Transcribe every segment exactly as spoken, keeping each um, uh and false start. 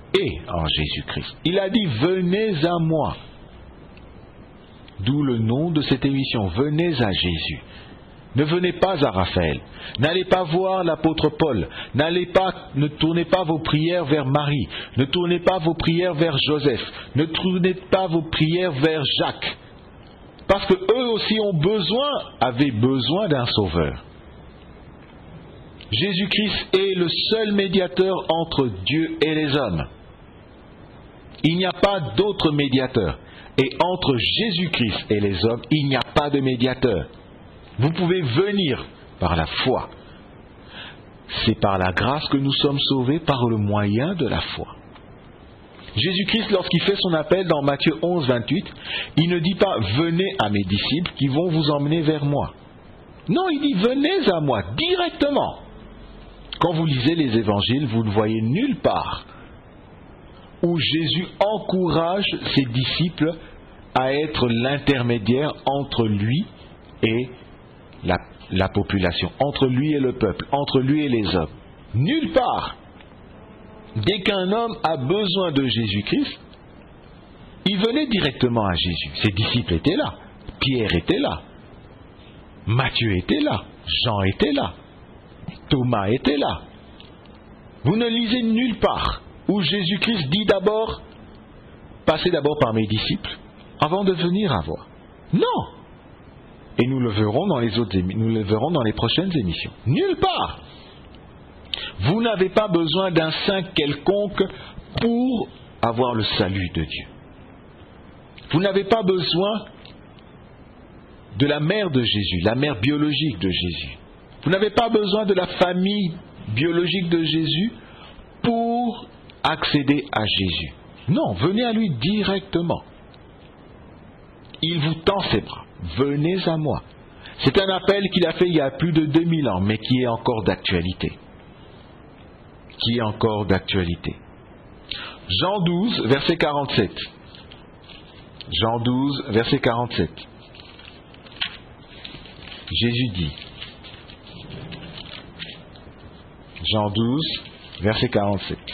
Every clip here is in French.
et en Jésus-Christ. Il a dit « Venez à moi ». D'où le nom de cette émission, « Venez à Jésus ». Ne venez pas à Raphaël, n'allez pas voir l'apôtre Paul, n'allez pas, ne tournez pas vos prières vers Marie, ne tournez pas vos prières vers Joseph, ne tournez pas vos prières vers Jacques, parce que eux aussi ont besoin, avaient besoin d'un sauveur. Jésus-Christ est le seul médiateur entre Dieu et les hommes. Il n'y a pas d'autre médiateur, et entre Jésus-Christ et les hommes, il n'y a pas de médiateur. Vous pouvez venir par la foi. C'est par la grâce que nous sommes sauvés par le moyen de la foi. Jésus-Christ, lorsqu'il fait son appel dans Matthieu onze, vingt-huit, il ne dit pas « Venez à mes disciples qui vont vous emmener vers moi ». Non, il dit « Venez à moi directement ». Quand vous lisez les évangiles, vous ne voyez nulle part où Jésus encourage ses disciples à être l'intermédiaire entre lui et La, la population, entre lui et le peuple, entre lui et les hommes. Nulle part. Dès qu'un homme a besoin de Jésus-Christ, il venait directement à Jésus. Ses disciples étaient là, Pierre était là, Matthieu était là, Jean était là, Thomas était là. Vous ne lisez nulle part où Jésus-Christ dit d'abord, passez d'abord par mes disciples avant de venir à moi. Non. Et nous le verrons dans les autres émi- nous le verrons dans les prochaines émissions. Nulle part. Vous n'avez pas besoin d'un saint quelconque pour avoir le salut de Dieu. Vous n'avez pas besoin de la mère de Jésus, la mère biologique de Jésus. Vous n'avez pas besoin de la famille biologique de Jésus pour accéder à Jésus. Non, venez à lui directement. Il vous tend ses bras. Venez à moi. C'est un appel qu'il a fait il y a plus de deux mille ans, mais qui est encore d'actualité. Qui est encore d'actualité. Jean douze, verset quarante-sept. Jean douze, verset quarante-sept. Jésus dit, Jean douze, verset quarante-sept.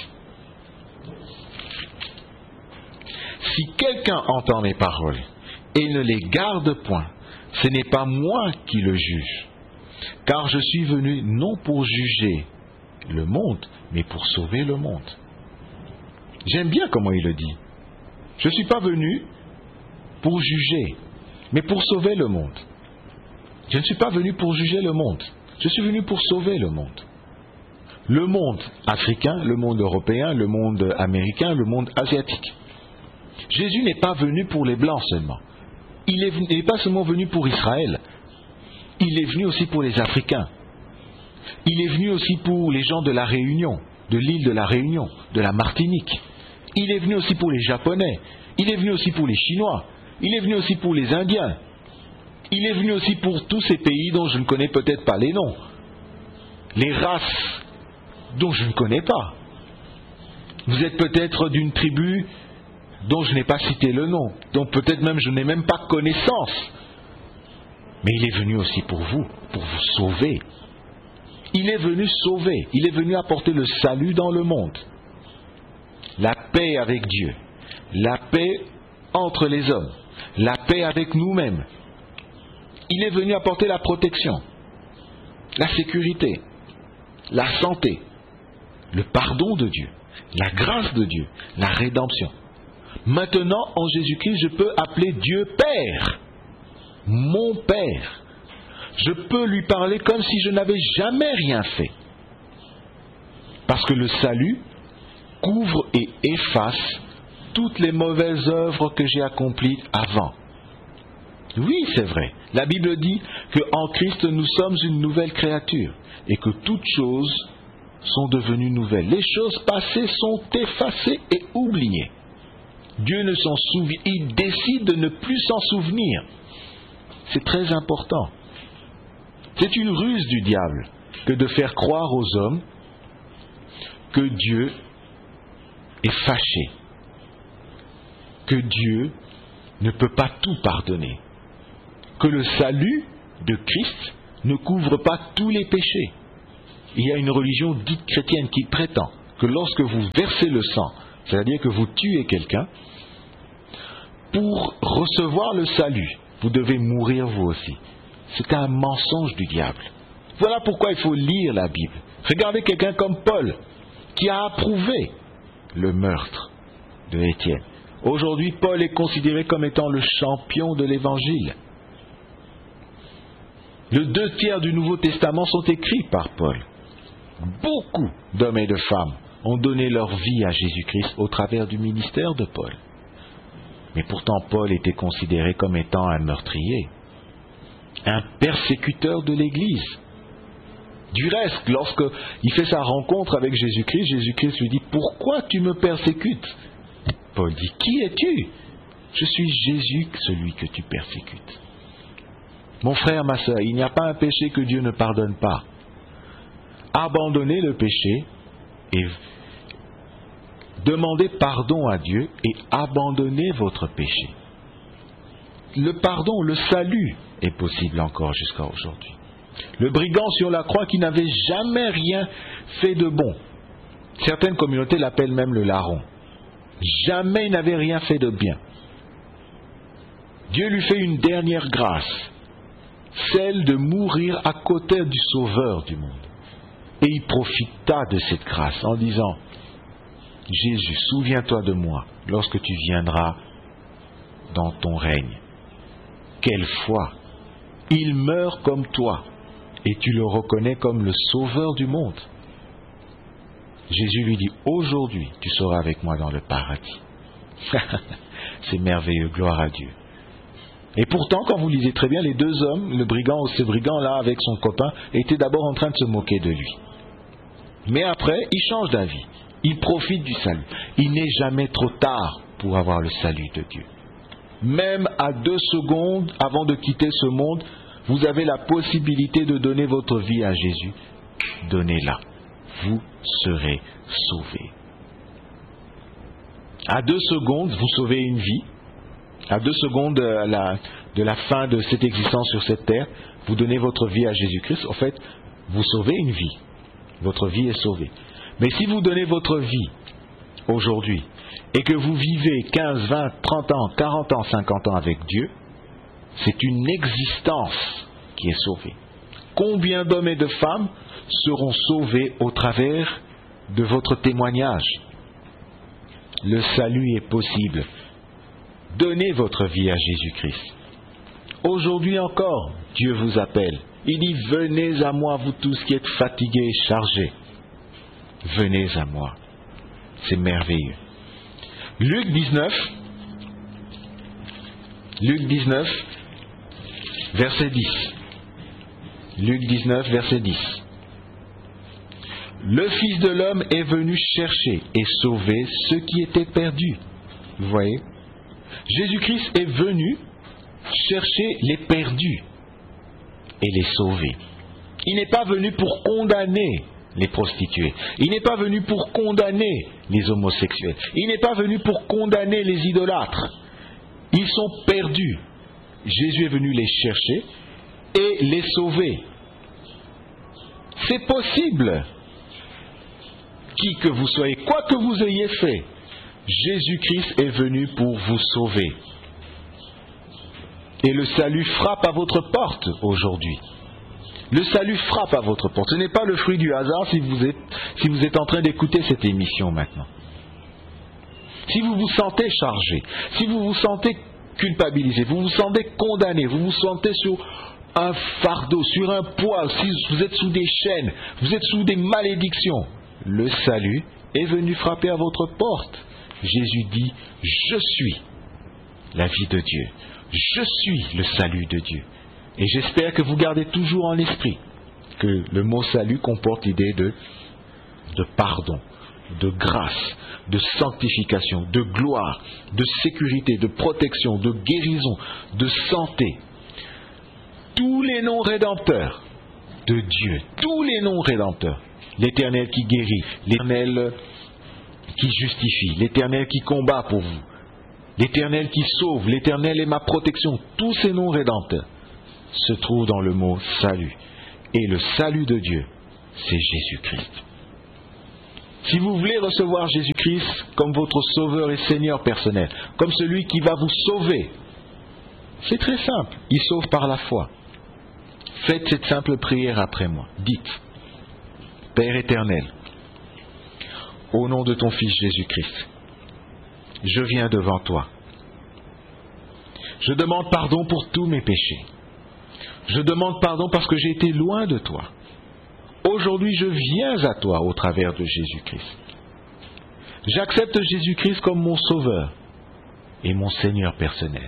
Si quelqu'un entend mes paroles et ne les garde point, ce n'est pas moi qui le juge, car je suis venu non pour juger le monde, mais pour sauver le monde. J'aime bien comment il le dit. Je ne suis pas venu pour juger, mais pour sauver le monde. Je ne suis pas venu pour juger le monde, je suis venu pour sauver le monde. Le monde africain, le monde européen, le monde américain, le monde asiatique. Jésus n'est pas venu pour les Blancs seulement. Il n'est pas seulement venu pour Israël. Il est venu aussi pour les Africains. Il est venu aussi pour les gens de la Réunion, de l'île de la Réunion, de la Martinique. Il est venu aussi pour les Japonais. Il est venu aussi pour les Chinois. Il est venu aussi pour les Indiens. Il est venu aussi pour tous ces pays dont je ne connais peut-être pas les noms. Les races dont je ne connais pas. Vous êtes peut-être d'une tribu dont je n'ai pas cité le nom, dont peut-être même je n'ai même pas connaissance. Mais il est venu aussi pour vous, pour vous sauver. Il est venu sauver, il est venu apporter le salut dans le monde. La paix avec Dieu, la paix entre les hommes, la paix avec nous-mêmes. Il est venu apporter la protection, la sécurité, la santé, le pardon de Dieu, la grâce de Dieu, la rédemption. Maintenant, en Jésus-Christ, je peux appeler Dieu Père, mon Père. Je peux lui parler comme si je n'avais jamais rien fait. Parce que le salut couvre et efface toutes les mauvaises œuvres que j'ai accomplies avant. Oui, c'est vrai. La Bible dit qu'en Christ, nous sommes une nouvelle créature et que toutes choses sont devenues nouvelles. Les choses passées sont effacées et oubliées. Dieu ne s'en souvient, il décide de ne plus s'en souvenir. C'est très important. C'est une ruse du diable que de faire croire aux hommes que Dieu est fâché, que Dieu ne peut pas tout pardonner, que le salut de Christ ne couvre pas tous les péchés. Il y a une religion dite chrétienne qui prétend que lorsque vous versez le sang c'est-à-dire que vous tuez quelqu'un, pour recevoir le salut, vous devez mourir vous aussi. C'est un mensonge du diable. Voilà pourquoi il faut lire la Bible. Regardez quelqu'un comme Paul, qui a approuvé le meurtre de Étienne. Aujourd'hui, Paul est considéré comme étant le champion de l'Évangile. Les deux tiers du Nouveau Testament sont écrits par Paul. Beaucoup d'hommes et de femmes ont donné leur vie à Jésus-Christ au travers du ministère de Paul. Mais pourtant, Paul était considéré comme étant un meurtrier, un persécuteur de l'Église. Du reste, lorsqu'il fait sa rencontre avec Jésus-Christ, Jésus-Christ lui dit « Pourquoi tu me persécutes ?» Paul dit « Qui es-tu » ? « Je suis Jésus, celui que tu persécutes. » Mon frère, ma sœur, il n'y a pas un péché que Dieu ne pardonne pas. Abandonnez le péché et demandez pardon à Dieu et abandonnez votre péché. Le pardon, le salut est possible encore jusqu'à aujourd'hui. Le brigand sur la croix qui n'avait jamais rien fait de bon. Certaines communautés l'appellent même le larron. Jamais il n'avait rien fait de bien. Dieu lui fait une dernière grâce, celle de mourir à côté du Sauveur du monde. Et il profita de cette grâce en disant « Jésus, souviens-toi de moi lorsque tu viendras dans ton règne. » Quelle foi! Il meurt comme toi et tu le reconnais comme le Sauveur du monde. Jésus lui dit « Aujourd'hui, tu seras avec moi dans le paradis. » C'est merveilleux, gloire à Dieu. Et pourtant, quand vous lisez très bien, les deux hommes, le brigand ou ce brigand-là avec son copain, étaient d'abord en train de se moquer de lui. Mais après, il change d'avis. Il profite du salut. Il n'est jamais trop tard pour avoir le salut de Dieu. Même à deux secondes avant de quitter ce monde, vous avez la possibilité de donner votre vie à Jésus. Donnez-la. Vous serez sauvés. À deux secondes, vous sauvez une vie. À deux secondes de la, de la fin de cette existence sur cette terre, vous donnez votre vie à Jésus-Christ. En fait, vous sauvez une vie. Votre vie est sauvée. Mais si vous donnez votre vie aujourd'hui et que vous vivez quinze, vingt, trente ans, quarante ans, cinquante ans avec Dieu, c'est une existence qui est sauvée. Combien d'hommes et de femmes seront sauvés au travers de votre témoignage? Le salut est possible. Donnez votre vie à Jésus-Christ. Aujourd'hui encore, Dieu vous appelle. Il dit, venez à moi, vous tous qui êtes fatigués et chargés. Venez à moi. C'est merveilleux. Luc dix-neuf, Luc dix-neuf, verset dix. Luc dix-neuf, verset dix. Le Fils de l'homme est venu chercher et sauver ceux qui étaient perdus. Vous voyez ? Jésus-Christ est venu chercher les perdus et les sauver. Il n'est pas venu pour condamner les prostituées. Il n'est pas venu pour condamner les homosexuels. Il n'est pas venu pour condamner les idolâtres. Ils sont perdus. Jésus est venu les chercher et les sauver. C'est possible. Qui que vous soyez, quoi que vous ayez fait, Jésus-Christ est venu pour vous sauver. Et le salut frappe à votre porte aujourd'hui. Le salut frappe à votre porte. Ce n'est pas le fruit du hasard si vous êtes, si vous êtes en train d'écouter cette émission maintenant. Si vous vous sentez chargé, si vous vous sentez culpabilisé, vous vous sentez condamné, vous vous sentez sur un fardeau, sur un poids, si vous êtes sous des chaînes, vous êtes sous des malédictions, le salut est venu frapper à votre porte. Jésus dit, je suis la vie de Dieu. Je suis le salut de Dieu. Et j'espère que vous gardez toujours en l'esprit que le mot salut comporte l'idée de, de pardon, de grâce, de sanctification, de gloire, de sécurité, de protection, de guérison, de santé. Tous les noms rédempteurs de Dieu, tous les noms rédempteurs. L'Éternel qui guérit, l'Éternel qui justifie, l'Éternel qui combat pour vous, l'Éternel qui sauve, l'Éternel est ma protection. Tous ces noms rédempteurs se trouvent dans le mot salut. Et le salut de Dieu, c'est Jésus-Christ. Si vous voulez recevoir Jésus-Christ comme votre Sauveur et Seigneur personnel, comme celui qui va vous sauver, c'est très simple, il sauve par la foi. Faites cette simple prière après moi. Dites, Père éternel, au nom de ton Fils Jésus-Christ, je viens devant toi. Je demande pardon pour tous mes péchés. Je demande pardon parce que j'ai été loin de toi. Aujourd'hui, je viens à toi au travers de Jésus-Christ. J'accepte Jésus-Christ comme mon Sauveur et mon Seigneur personnel.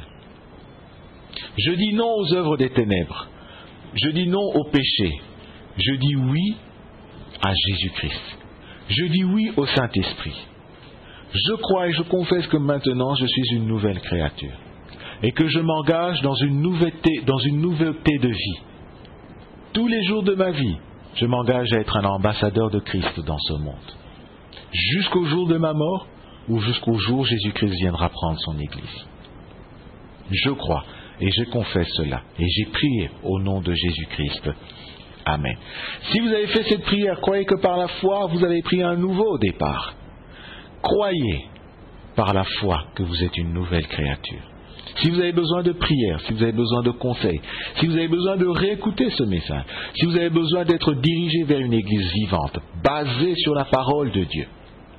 Je dis non aux œuvres des ténèbres. Je dis non au péché. Je dis oui à Jésus-Christ. Je dis oui au Saint-Esprit. Je crois et je confesse que maintenant je suis une nouvelle créature et que je m'engage dans une nouveauté, dans une nouveauté de vie. Tous les jours de ma vie, je m'engage à être un ambassadeur de Christ dans ce monde. Jusqu'au jour de ma mort ou jusqu'au jour où Jésus-Christ viendra prendre son Église. Je crois et je confesse cela et j'ai prié au nom de Jésus-Christ. Amen. Si vous avez fait cette prière, croyez que par la foi, vous avez pris un nouveau départ. Croyez par la foi que vous êtes une nouvelle créature. Si vous avez besoin de prière, si vous avez besoin de conseils, si vous avez besoin de réécouter ce message, si vous avez besoin d'être dirigé vers une église vivante, basée sur la parole de Dieu,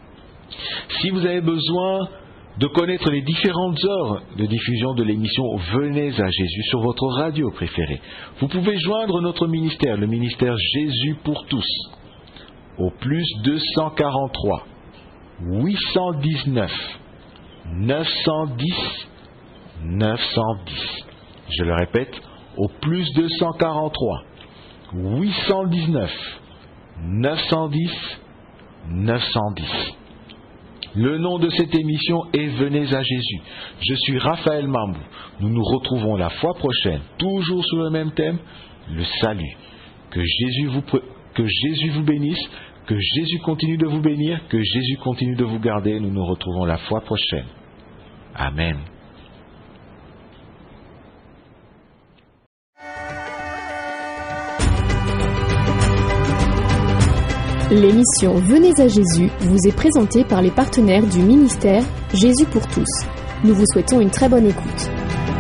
si vous avez besoin de connaître les différentes heures de diffusion de l'émission Venez à Jésus sur votre radio préférée, vous pouvez joindre notre ministère, le ministère Jésus pour tous, au plus deux cent quarante-trois, huit cent dix-neuf, neuf cent dix, neuf cent dix. Je le répète, au plus deux cent quarante-trois, huit cent dix-neuf, neuf cent dix, neuf cent dix. Le nom de cette émission est Venez à Jésus. Je suis Raphaël Mambou. Nous nous retrouvons la fois prochaine, toujours sur le même thème, le salut. Que Jésus vous, que Jésus vous bénisse, que Jésus continue de vous bénir, que Jésus continue de vous garder. Nous nous retrouvons la fois prochaine. Amen. L'émission Venez à Jésus vous est présentée par les partenaires du ministère Jésus pour tous. Nous vous souhaitons une très bonne écoute.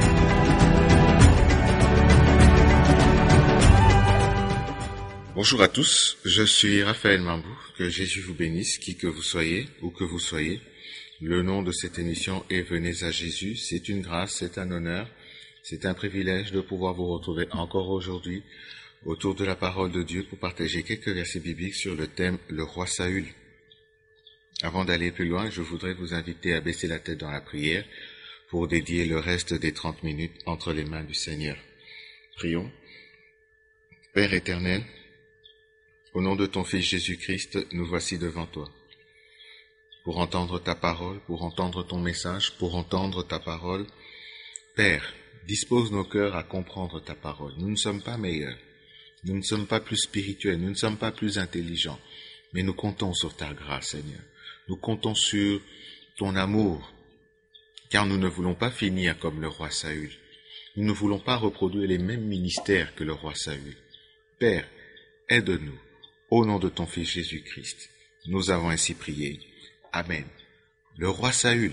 Bonjour à tous, je suis Raphaël Mambou. Que Jésus vous bénisse, qui que vous soyez, où que vous soyez. Le nom de cette émission est Venez à Jésus. C'est une grâce, c'est un honneur, c'est un privilège de pouvoir vous retrouver encore aujourd'hui autour de la parole de Dieu pour partager quelques versets bibliques sur le thème « Le roi Saül ». Avant d'aller plus loin, je voudrais vous inviter à baisser la tête dans la prière pour dédier le reste des trente minutes entre les mains du Seigneur. Prions. Père éternel, au nom de ton Fils Jésus-Christ, nous voici devant toi. Pour entendre ta parole, pour entendre ton message, pour entendre ta parole, Père, dispose nos cœurs à comprendre ta parole. Nous ne sommes pas meilleurs. Nous ne sommes pas plus spirituels, nous ne sommes pas plus intelligents, mais nous comptons sur ta grâce, Seigneur. Nous comptons sur ton amour, car nous ne voulons pas finir comme le roi Saül. Nous ne voulons pas reproduire les mêmes ministères que le roi Saül. Père, aide-nous, au nom de ton Fils Jésus-Christ. Nous avons ainsi prié. Amen. Le roi Saül.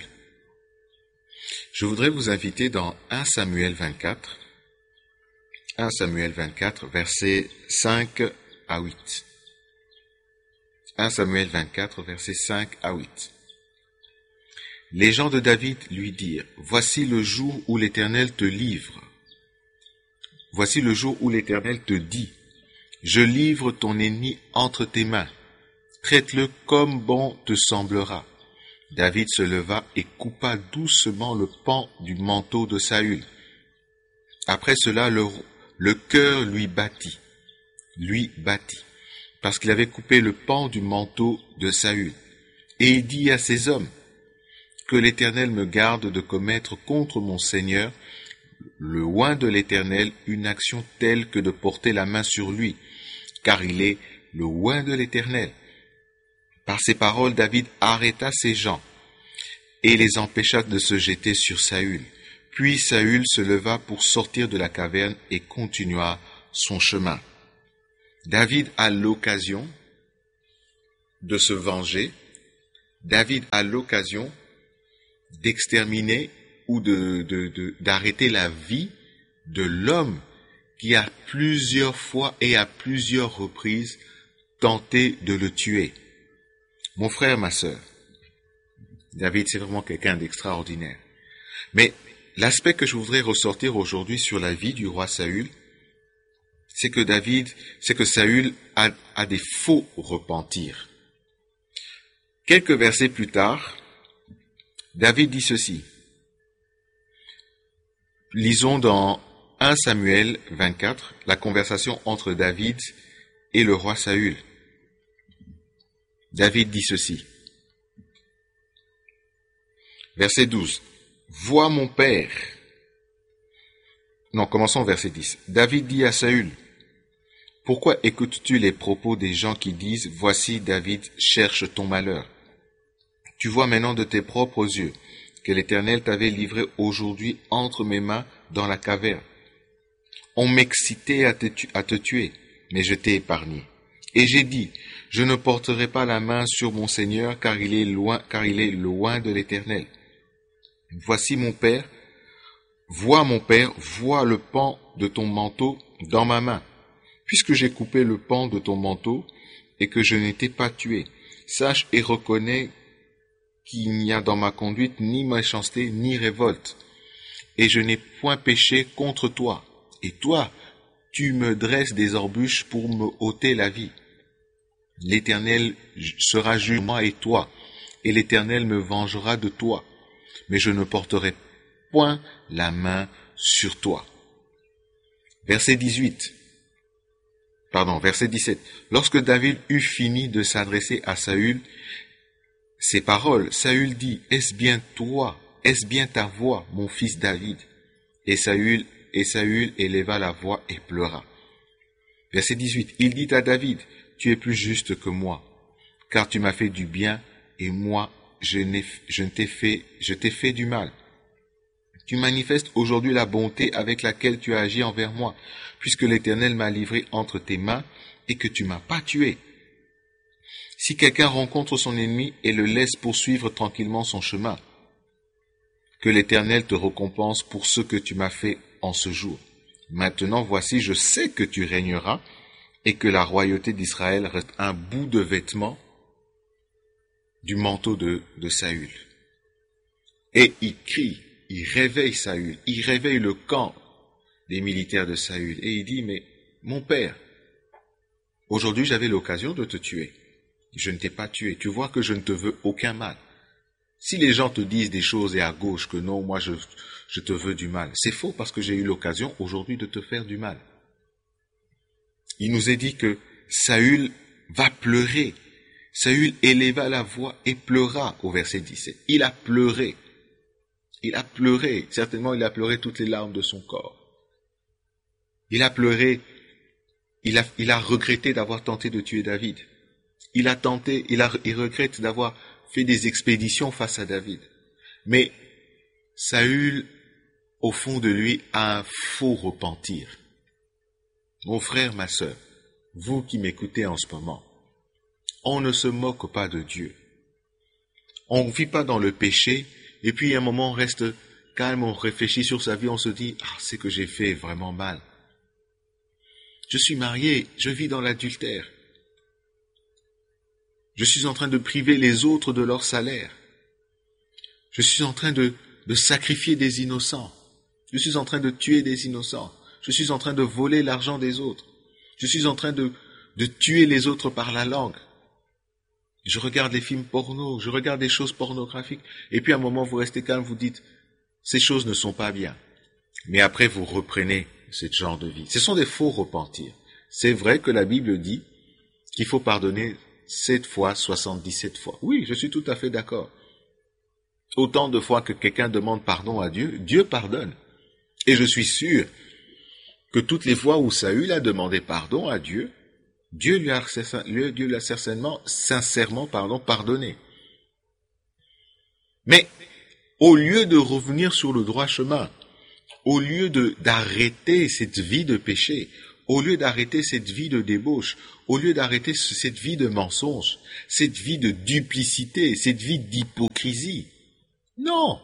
Je voudrais vous inviter dans un Samuel vingt-quatre, un Samuel vingt-quatre, versets cinq à huit. un Samuel vingt-quatre, versets cinq à huit. Les gens de David lui dirent, « Voici le jour où l'Éternel te livre. Voici le jour où l'Éternel te dit, « Je livre ton ennemi entre tes mains. Traite-le comme bon te semblera. » David se leva et coupa doucement le pan du manteau de Saül. Après cela, le Le cœur lui battit, lui battit, parce qu'il avait coupé le pan du manteau de Saül. Et il dit à ses hommes, « Que l'Éternel me garde de commettre contre mon Seigneur, le oint de l'Éternel, une action telle que de porter la main sur lui, car il est le oint de l'Éternel. » Par ces paroles, David arrêta ses gens et les empêcha de se jeter sur Saül. Puis Saül se leva pour sortir de la caverne et continua son chemin. David a l'occasion de se venger, David a l'occasion d'exterminer ou de, de, de, d'arrêter la vie de l'homme qui a plusieurs fois et à plusieurs reprises tenté de le tuer. Mon frère, ma sœur, David, c'est vraiment quelqu'un d'extraordinaire. Mais l'aspect que je voudrais ressortir aujourd'hui sur la vie du roi Saül, c'est que David, c'est que Saül a, a des faux repentirs. Quelques versets plus tard, David dit ceci. Lisons dans un Samuel vingt-quatre, la conversation entre David et le roi Saül. David dit ceci. Verset douze. Vois mon père. Non, commençons verset dix. David dit à Saül, pourquoi écoutes-tu les propos des gens qui disent, voici David cherche ton malheur? Tu vois maintenant de tes propres yeux que l'Éternel t'avait livré aujourd'hui entre mes mains dans la caverne. On m'excitait à te, tu- à te tuer, mais je t'ai épargné. Et j'ai dit, je ne porterai pas la main sur mon Seigneur, car il est loin, car il est loin de l'Éternel. Voici mon père, vois mon père, vois le pan de ton manteau dans ma main. Puisque j'ai coupé le pan de ton manteau et que je n'étais pas tué, sache et reconnais qu'il n'y a dans ma conduite ni méchanceté ni révolte, et je n'ai point péché contre toi. Et toi, tu me dresses des embûches pour me ôter la vie. L'Éternel sera juge moi et toi, et l'Éternel me vengera de toi, mais je ne porterai point la main sur toi. Verset dix-huit. Pardon, verset dix-sept. Lorsque David eut fini de s'adresser à Saül, ces paroles, Saül dit, est-ce bien toi, est-ce bien ta voix, mon fils David? Et Saül, et Saül éleva la voix et pleura. Verset dix-huit. Il dit à David, tu es plus juste que moi, car tu m'as fait du bien, et moi, je n'ai, je ne t'ai fait, je t'ai fait du mal. Tu manifestes aujourd'hui la bonté avec laquelle tu as agi envers moi, puisque l'Éternel m'a livré entre tes mains et que tu m'as pas tué. Si quelqu'un rencontre son ennemi et le laisse poursuivre tranquillement son chemin, que l'Éternel te récompense pour ce que tu m'as fait en ce jour. Maintenant, voici, je sais que tu régneras et que la royauté d'Israël reste un bout de vêtement du manteau de, de Saül. Et il crie, il réveille Saül, il réveille le camp des militaires de Saül. Et il dit, mais mon père, aujourd'hui j'avais l'occasion de te tuer. Je ne t'ai pas tué. Tu vois que je ne te veux aucun mal. Si les gens te disent des choses et à gauche que non, moi je, je te veux du mal, c'est faux parce que j'ai eu l'occasion aujourd'hui de te faire du mal. Il nous est dit que Saül va pleurer. Saül éleva la voix et pleura au verset dix-sept. Il a pleuré. Il a pleuré. Certainement, il a pleuré toutes les larmes de son corps. Il a pleuré. Il a, il a regretté d'avoir tenté de tuer David. Il a tenté, il, a, il regrette d'avoir fait des expéditions face à David. Mais Saül, au fond de lui, a un faux repentir. Mon frère, ma sœur, vous qui m'écoutez en ce moment, on ne se moque pas de Dieu. On ne vit pas dans le péché, et puis à un moment on reste calme, on réfléchit sur sa vie, on se dit « Ah, c'est que j'ai fait vraiment mal. Je suis marié, je vis dans l'adultère. Je suis en train de priver les autres de leur salaire. Je suis en train de, de sacrifier des innocents. Je suis en train de tuer des innocents. Je suis en train de voler l'argent des autres. Je suis en train de, de tuer les autres par la langue. Je regarde les films porno, je regarde des choses pornographiques. Et puis à un moment, vous restez calme, vous dites, ces choses ne sont pas bien. Mais après, vous reprenez ce genre de vie. Ce sont des faux repentirs. C'est vrai que la Bible dit qu'il faut pardonner sept fois, soixante-dix-sept fois. Oui, je suis tout à fait d'accord. Autant de fois que quelqu'un demande pardon à Dieu, Dieu pardonne. Et je suis sûr que toutes les fois où Saül a demandé pardon à Dieu, Dieu lui a, Dieu lui a certainement, sincèrement pardon, pardonné. Mais au lieu de revenir sur le droit chemin, au lieu de, d'arrêter cette vie de péché, au lieu d'arrêter cette vie de débauche, au lieu d'arrêter cette vie de mensonge, cette vie de duplicité, cette vie d'hypocrisie. Non!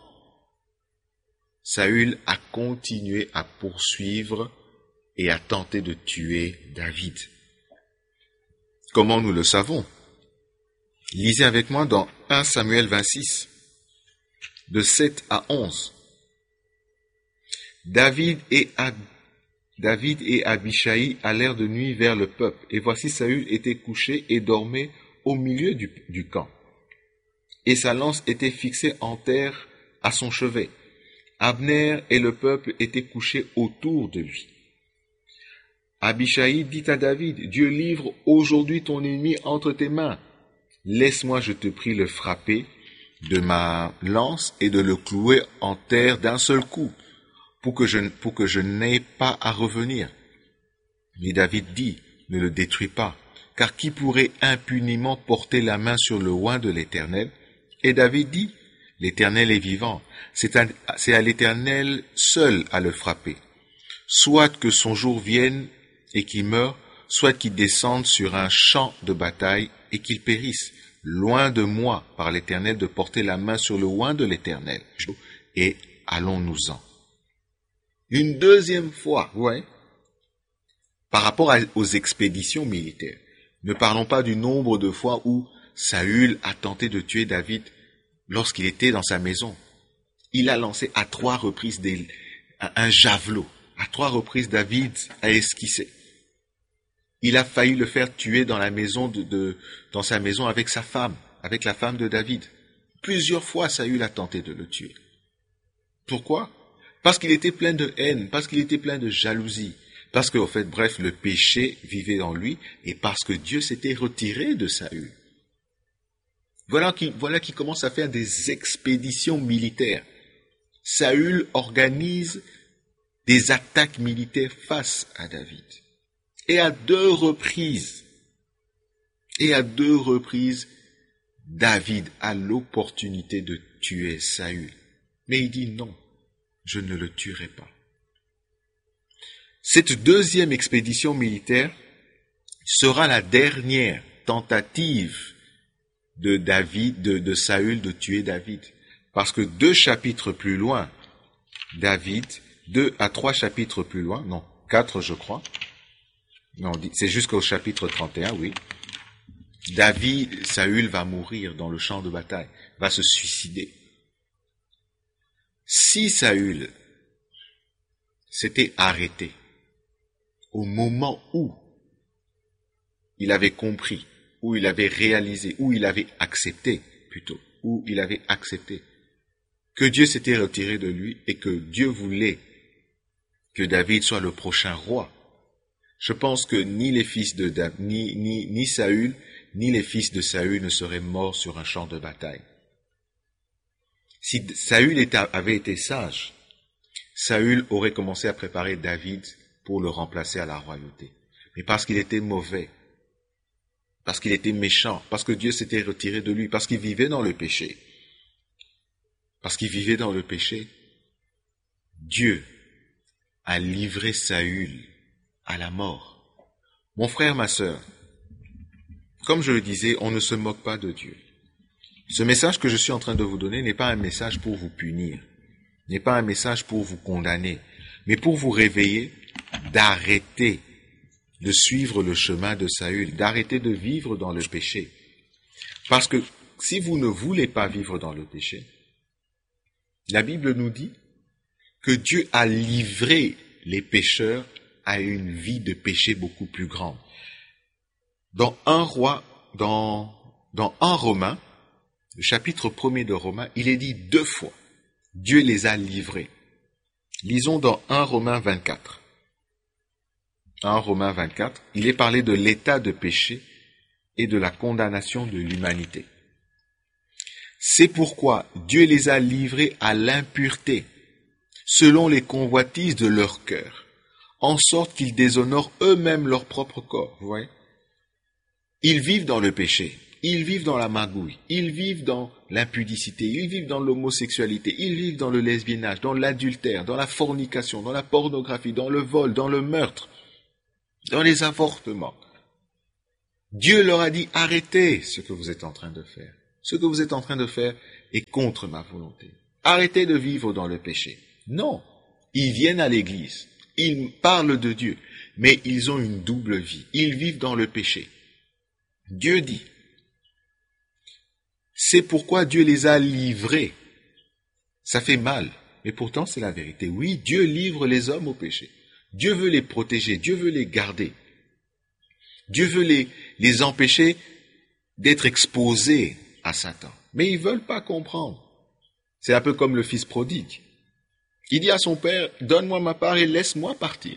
Saül a continué à poursuivre et à tenter de tuer David. Comment nous le savons? Lisez avec moi dans un Samuel vingt-six, de sept à onze. David et, Ab... David et Abishai allèrent de nuit vers le peuple, et voici Saül était couché et dormait au milieu du, du camp. Et sa lance était fixée en terre à son chevet. Abner et le peuple étaient couchés autour de lui. Abishai dit à David, Dieu livre aujourd'hui ton ennemi entre tes mains. Laisse-moi, je te prie, le frapper de ma lance et de le clouer en terre d'un seul coup, pour que je, pour que je n'aie pas à revenir. Mais David dit, ne le détruis pas, car qui pourrait impunément porter la main sur le oint de l'Éternel? Et David dit, l'Éternel est vivant, c'est à, c'est à l'Éternel seul à le frapper. Soit que son jour vienne et qu'il meure, soit qu'il descende sur un champ de bataille et qu'il périsse. Loin de moi, par l'Éternel, de porter la main sur le oint de l'Éternel. Et allons-nous-en. Une deuxième fois, ouais, par rapport à, aux expéditions militaires. Ne parlons pas du nombre de fois où Saül a tenté de tuer David lorsqu'il était dans sa maison. Il a lancé à trois reprises des, un javelot. À trois reprises, David a esquissé. Il a failli le faire tuer dans la maison de, de, dans sa maison avec sa femme, avec la femme de David. Plusieurs fois, Saül a tenté de le tuer. Pourquoi? Parce qu'il était plein de haine, parce qu'il était plein de jalousie, parce qu'en fait, bref, le péché vivait en lui et parce que Dieu s'était retiré de Saül. Voilà qui, voilà qui commence à faire des expéditions militaires. Saül organise des attaques militaires face à David. Et à deux reprises, et à deux reprises, David a l'opportunité de tuer Saül. Mais il dit non, je ne le tuerai pas. Cette deuxième expédition militaire sera la dernière tentative de David, de, de Saül de tuer David. Parce que deux chapitres plus loin, David, deux à trois chapitres plus loin, non, quatre je crois, non, c'est jusqu'au chapitre trente et un, oui. David, Saül va mourir dans le champ de bataille, va se suicider. Si Saül s'était arrêté au moment où il avait compris, où il avait réalisé, où il avait accepté, plutôt, où il avait accepté que Dieu s'était retiré de lui et que Dieu voulait que David soit le prochain roi, je pense que ni les fils de David, ni, ni, ni Saül, ni les fils de Saül ne seraient morts sur un champ de bataille. Si Saül était, avait été sage, Saül aurait commencé à préparer David pour le remplacer à la royauté. Mais parce qu'il était mauvais, parce qu'il était méchant, parce que Dieu s'était retiré de lui, parce qu'il vivait dans le péché, parce qu'il vivait dans le péché, Dieu a livré Saül à la mort. Mon frère, ma sœur, comme je le disais, on ne se moque pas de Dieu. Ce message que je suis en train de vous donner n'est pas un message pour vous punir, n'est pas un message pour vous condamner, mais pour vous réveiller d'arrêter de suivre le chemin de Saül, d'arrêter de vivre dans le péché. Parce que si vous ne voulez pas vivre dans le péché, la Bible nous dit que Dieu a livré les pécheurs à une vie de péché beaucoup plus grande. Dans un roi, dans, dans un Romain, le chapitre premier de Romains, il est dit deux fois, Dieu les a livrés. Lisons dans un Romains vingt-quatre. un Romains vingt-quatre, il est parlé de l'état de péché et de la condamnation de l'humanité. C'est pourquoi Dieu les a livrés à l'impureté, selon les convoitises de leur cœur, en sorte qu'ils déshonorent eux-mêmes leur propre corps. Vous voyez ? Ils vivent dans le péché, ils vivent dans la magouille, ils vivent dans l'impudicité, ils vivent dans l'homosexualité, ils vivent dans le lesbiennage, dans l'adultère, dans la fornication, dans la pornographie, dans le vol, dans le meurtre. dans les avortements. Dieu leur a dit, arrêtez ce que vous êtes en train de faire. Ce que vous êtes en train de faire est contre ma volonté. Arrêtez de vivre dans le péché. Non, ils viennent à l'église, ils parlent de Dieu, mais ils ont une double vie. Ils vivent dans le péché. Dieu dit, c'est pourquoi Dieu les a livrés. Ça fait mal, mais pourtant c'est la vérité. Oui, Dieu livre les hommes au péché. Dieu veut les protéger, Dieu veut les garder. Dieu veut les, les empêcher d'être exposés à Satan. Mais ils ne veulent pas comprendre. C'est un peu comme le fils prodigue. Il dit à son père, donne-moi ma part et laisse-moi partir.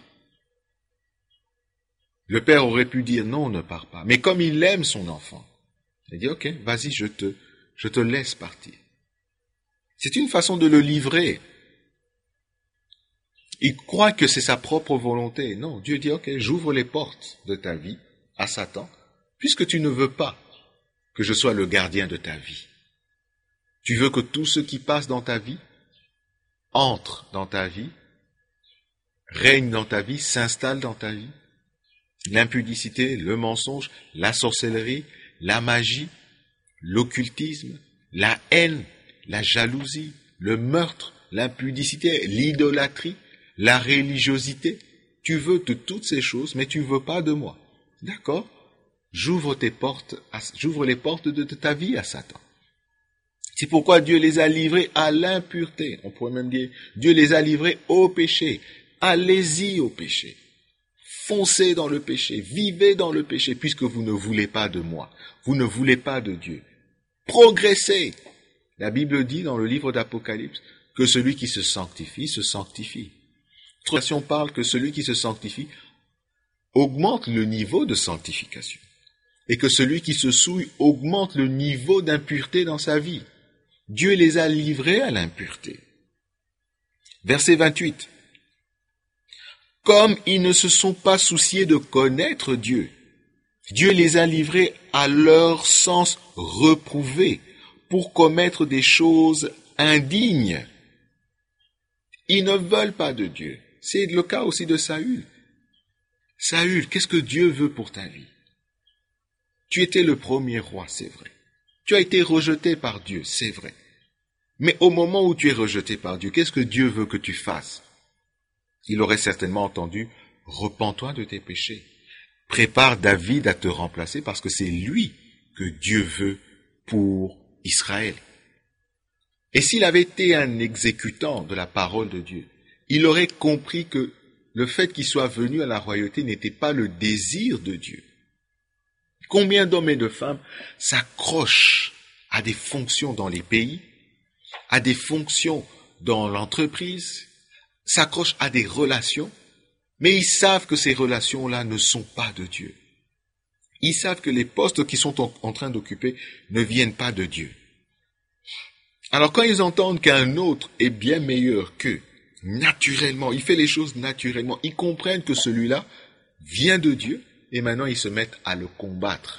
Le père aurait pu dire, non, ne pars pas. Mais comme il aime son enfant, il dit, ok, vas-y, je te, je te laisse partir. C'est une façon de le livrer. Il croit que c'est sa propre volonté. Non, Dieu dit, ok, j'ouvre les portes de ta vie à Satan, puisque tu ne veux pas que je sois le gardien de ta vie. Tu veux que tout ce qui passe dans ta vie entre dans ta vie, règne dans ta vie, s'installe dans ta vie. L'impudicité, le mensonge, la sorcellerie, la magie, l'occultisme, la haine, la jalousie, le meurtre, l'impudicité, l'idolâtrie, la religiosité. Tu veux de toutes ces choses, mais tu ne veux pas de moi. D'accord? J'ouvre tes portes, à, j'ouvre les portes de, de ta vie à Satan. C'est pourquoi Dieu les a livrés à l'impureté. On pourrait même dire, Dieu les a livrés au péché. Allez-y au péché. Foncez dans le péché. Vivez dans le péché, puisque vous ne voulez pas de moi. Vous ne voulez pas de Dieu. Progressez. La Bible dit dans le livre d'Apocalypse que celui qui se sanctifie, se sanctifie. La tradition parle que celui qui se sanctifie augmente le niveau de sanctification. Et que celui qui se souille augmente le niveau d'impureté dans sa vie. Dieu les a livrés à l'impureté. Verset vingt-huit. Comme ils ne se sont pas souciés de connaître Dieu, Dieu les a livrés à leur sens reprouvé pour commettre des choses indignes. Ils ne veulent pas de Dieu. C'est le cas aussi de Saül. Saül, qu'est-ce que Dieu veut pour ta vie? Tu étais le premier roi, c'est vrai. Tu as été rejeté par Dieu, c'est vrai. Mais au moment où tu es rejeté par Dieu, qu'est-ce que Dieu veut que tu fasses? Il aurait certainement entendu, repens-toi de tes péchés. Prépare David à te remplacer parce que c'est lui que Dieu veut pour Israël. Et s'il avait été un exécutant de la parole de Dieu, il aurait compris que le fait qu'il soit venu à la royauté n'était pas le désir de Dieu. Combien d'hommes et de femmes s'accrochent à des fonctions dans les pays, à des fonctions dans l'entreprise, s'accrochent à des relations, mais ils savent que ces relations-là ne sont pas de Dieu. Ils savent que les postes qu'ils sont en, en train d'occuper ne viennent pas de Dieu. Alors quand ils entendent qu'un autre est bien meilleur qu'eux, naturellement, il fait les choses naturellement, ils comprennent que celui-là vient de Dieu, et maintenant ils se mettent à le combattre.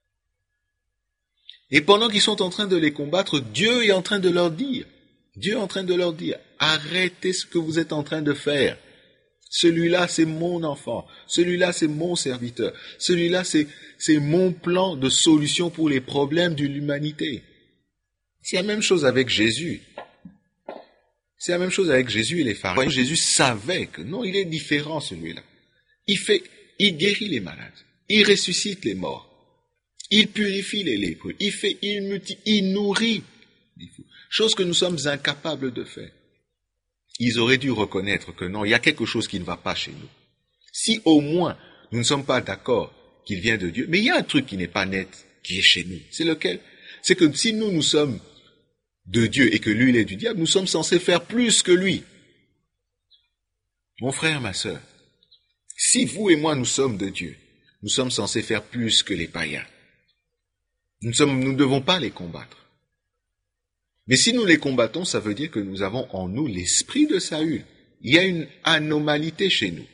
Et pendant qu'ils sont en train de les combattre, Dieu est en train de leur dire, Dieu est en train de leur dire, arrêtez ce que vous êtes en train de faire. Celui-là, c'est mon enfant. Celui-là, c'est mon serviteur. Celui-là, c'est, c'est mon plan de solution pour les problèmes de l'humanité. C'est la même chose avec Jésus. C'est la même chose avec Jésus et les pharisiens. Jésus savait que non, il est différent celui-là. Il fait, il guérit les malades. Il ressuscite les morts. Il purifie les lépreux. Il fait, il multiplie, il nourrit. Chose que nous sommes incapables de faire. Ils auraient dû reconnaître que non, il y a quelque chose qui ne va pas chez nous. Si au moins nous ne sommes pas d'accord qu'il vient de Dieu, mais il y a un truc qui n'est pas net, qui est chez nous. C'est lequel? C'est que si nous, nous sommes de Dieu et que lui, il est du diable, nous sommes censés faire plus que lui. Mon frère, ma sœur, si vous et moi, nous sommes de Dieu, nous sommes censés faire plus que les païens. Nous sommes, nous ne devons pas les combattre. Mais si nous les combattons, ça veut dire que nous avons en nous l'esprit de Saül. Il y a une anomalité chez nous.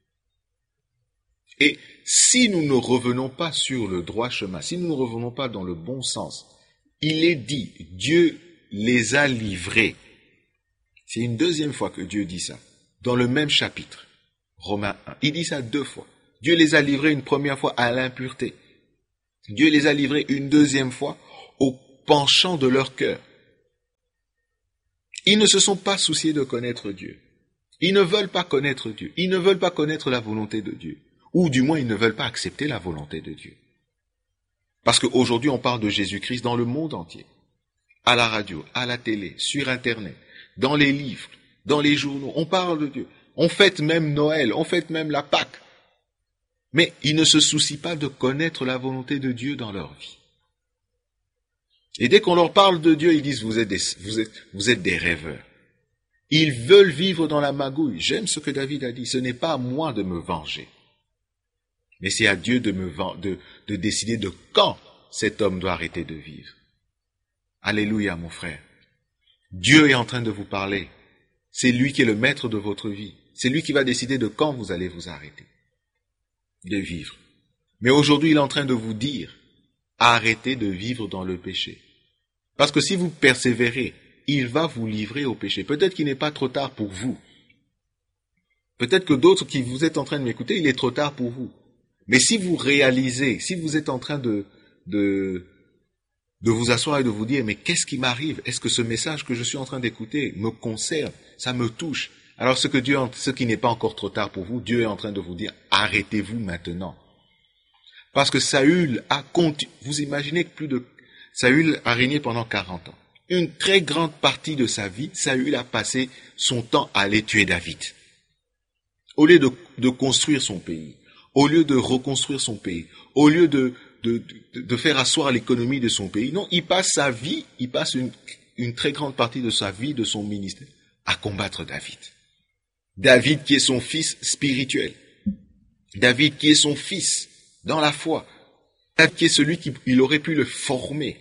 Et si nous ne revenons pas sur le droit chemin, si nous ne revenons pas dans le bon sens, il est dit, Dieu les a livrés. C'est une deuxième fois que Dieu dit ça, dans le même chapitre, Romains un. Il dit ça deux fois. Dieu les a livrés une première fois à l'impureté. Dieu les a livrés une deuxième fois au penchant de leur cœur. Ils ne se sont pas souciés de connaître Dieu. Ils ne veulent pas connaître Dieu. Ils ne veulent pas connaître la volonté de Dieu. Ou du moins, ils ne veulent pas accepter la volonté de Dieu. Parce qu'aujourd'hui, on parle de Jésus-Christ dans le monde entier. À la radio, à la télé, sur Internet, dans les livres, dans les journaux. On parle de Dieu. On fête même Noël, on fête même la Pâque. Mais ils ne se soucient pas de connaître la volonté de Dieu dans leur vie. Et dès qu'on leur parle de Dieu, ils disent, vous êtes des, vous êtes, vous êtes des rêveurs. Ils veulent vivre dans la magouille. J'aime ce que David a dit. Ce n'est pas à moi de me venger. Mais c'est à Dieu de, me, de, de décider de quand cet homme doit arrêter de vivre. Alléluia, mon frère. Dieu est en train de vous parler. C'est lui qui est le maître de votre vie. C'est lui qui va décider de quand vous allez vous arrêter de vivre. Mais aujourd'hui, il est en train de vous dire, arrêtez de vivre dans le péché. Parce que si vous persévérez, il va vous livrer au péché. Peut-être qu'il n'est pas trop tard pour vous. Peut-être que d'autres qui vous êtes en train de m'écouter, il est trop tard pour vous. Mais si vous réalisez, si vous êtes en train de, de, de vous asseoir et de vous dire, mais qu'est-ce qui m'arrive? Est-ce que ce message que je suis en train d'écouter me concerne? Ça me touche. Alors ce que Dieu, ce qui n'est pas encore trop tard pour vous, Dieu est en train de vous dire, arrêtez-vous maintenant. Parce que Saül a continué, vous imaginez que plus de, Saül a régné pendant quarante ans. Une très grande partie de sa vie, Saül a passé son temps à aller tuer David. Au lieu de, de construire son pays, au lieu de reconstruire son pays, au lieu de, de, de, de faire asseoir l'économie de son pays, non, il passe sa vie, il passe une, une très grande partie de sa vie, de son ministère, à combattre David. David qui est son fils spirituel. David qui est son fils dans la foi. David qui est celui qui il aurait pu le former,